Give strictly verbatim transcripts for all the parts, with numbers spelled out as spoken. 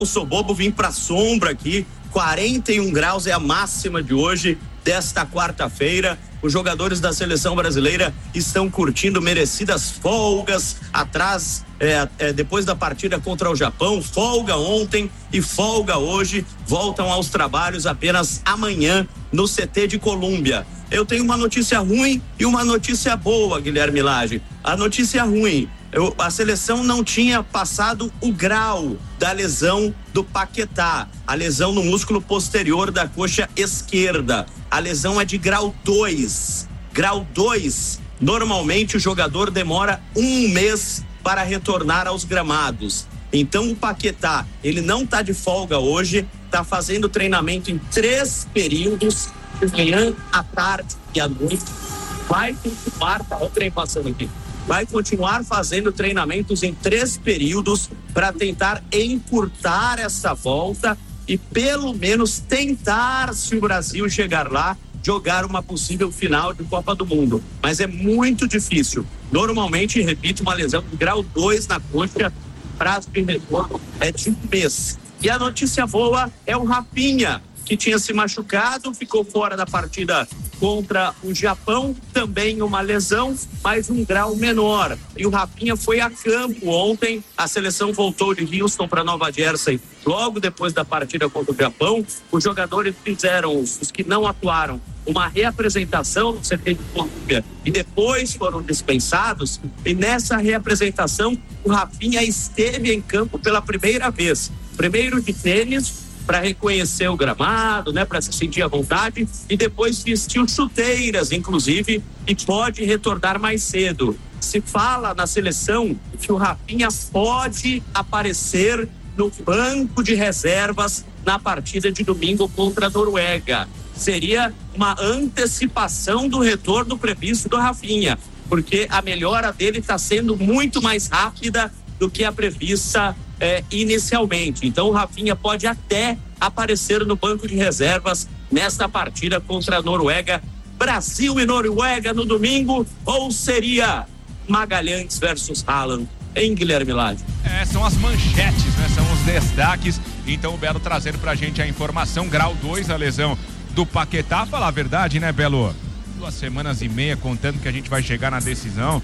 sou bobo, vim pra sombra aqui. quarenta e um graus é a máxima de hoje, desta quarta-feira. Os jogadores da seleção brasileira estão curtindo merecidas folgas atrás, é, é, depois da partida contra o Japão. Folga ontem e folga hoje. Voltam aos trabalhos apenas amanhã no C T de Colômbia. Eu tenho uma notícia ruim e uma notícia boa, Guilherme Lage. A notícia ruim: eu, a seleção não tinha passado o grau da lesão do Paquetá, a lesão no músculo posterior da coxa esquerda. A lesão é de grau dois. Grau dois, normalmente o jogador demora um mês para retornar aos gramados. Então o Paquetá, ele não está de folga hoje, está fazendo treinamento em três períodos, de manhã, à tarde e à noite. Vai continuar, tá, o trem passando aqui. Vai continuar fazendo treinamentos em três períodos para tentar encurtar essa volta e pelo menos tentar, se o Brasil chegar lá, jogar uma possível final de Copa do Mundo. Mas é muito difícil. Normalmente, repito, uma lesão de grau dois na coxa, prazo de retorno é de um mês. E a notícia boa é o Rafinha, que tinha se machucado, ficou fora da partida contra o Japão, também uma lesão, mas um grau menor. E o Rafinha foi a campo ontem, a seleção voltou de Houston para Nova Jersey logo depois da partida contra o Japão. Os jogadores fizeram, os que não atuaram, uma reapresentação no C T de Colômbia e depois foram dispensados, e nessa reapresentação o Rafinha esteve em campo pela primeira vez, primeiro de tênis, para reconhecer o gramado, né, para se sentir à vontade, e depois vestiu chuteiras, inclusive, e pode retornar mais cedo. Se fala na seleção que o Rafinha pode aparecer no banco de reservas na partida de domingo contra a Noruega. Seria uma antecipação do retorno previsto do Rafinha, porque a melhora dele está sendo muito mais rápida do que a prevista É, inicialmente. Então o Rafinha pode até aparecer no banco de reservas nesta partida contra a Noruega. Brasil e Noruega no domingo, ou seria Magalhães versus Haaland, em Guilherme Lage? É, são as manchetes, né? São os destaques. Então o Belo trazendo pra gente a informação. Grau dois, a lesão do Paquetá. Falar a verdade, né, Belo? Duas semanas e meia contando que a gente vai chegar na decisão.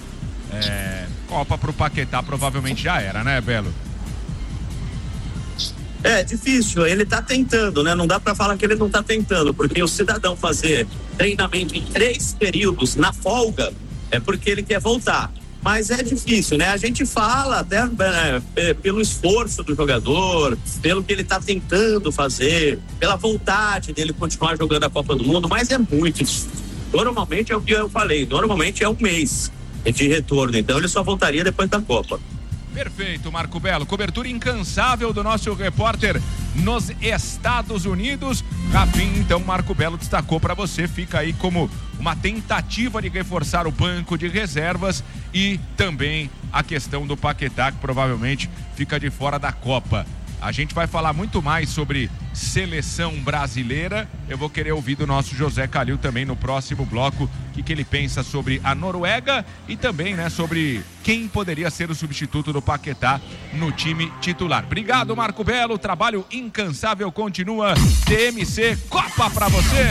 É, Copa pro Paquetá provavelmente já era, né, Belo? É difícil, ele tá tentando, né? Não dá para falar que ele não tá tentando, porque o cidadão fazer treinamento em três períodos na folga é porque ele quer voltar. Mas é difícil, né? A gente fala até é, pelo esforço do jogador, pelo que ele tá tentando fazer, pela vontade dele continuar jogando a Copa do Mundo, mas é muito difícil. Normalmente é o que eu falei, normalmente é um mês de retorno, então ele só voltaria depois da Copa. Perfeito, Marco Belo. Cobertura incansável do nosso repórter nos Estados Unidos. Rafinha, então, Marco Belo destacou para você. Fica aí como uma tentativa de reforçar o banco de reservas e também a questão do Paquetá, que provavelmente fica de fora da Copa. A gente vai falar muito mais sobre seleção brasileira. Eu vou querer ouvir do nosso José Calil também no próximo bloco o que, que ele pensa sobre a Noruega e também, né, sobre quem poderia ser o substituto do Paquetá no time titular. Obrigado, Marco Belo. O trabalho incansável continua. T M C Copa pra você.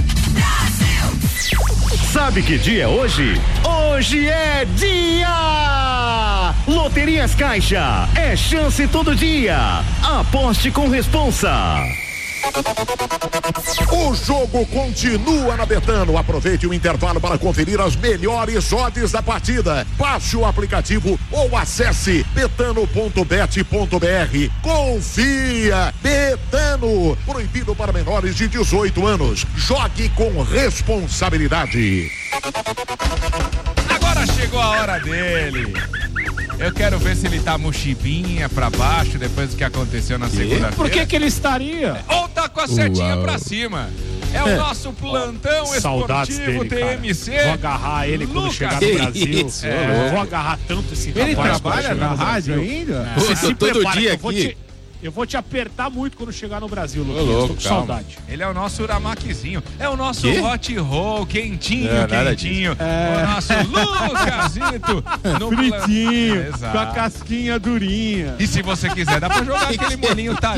Sabe que dia é hoje? Hoje é dia! Loterias Caixa, é chance todo dia. Aposte com responsa. O jogo continua na Betano. Aproveite o intervalo para conferir as melhores odds da partida. Baixe o aplicativo ou acesse betano ponto bet ponto br. Confia! Betano. Proibido para menores de dezoito anos. Jogue com responsabilidade. Agora chegou a hora dele. Eu quero ver se ele tá mochibinha pra baixo depois do que aconteceu na segunda-feira. Por que que ele estaria? Ou tá com a setinha Uau. pra cima. É o é. nosso plantão Saudades esportivo dele, T M C. Cara. Vou agarrar ele Lucas. quando chegar no Brasil. Isso, é. Eu vou agarrar tanto esse Ele rapaz trabalha na rádio ainda? Você se todo prepara, dia eu vou aqui. te... Eu vou te apertar muito quando chegar no Brasil, Lucas. louco, Tô com calma. saudade. Ele é o nosso Uramaquezinho. É o nosso Quê? hot roll, quentinho, É, nada quentinho. É. O nosso Lucasito. no Fritinho, plan- Exato. com a casquinha durinha. E se você quiser, dá pra jogar aquele molinho tá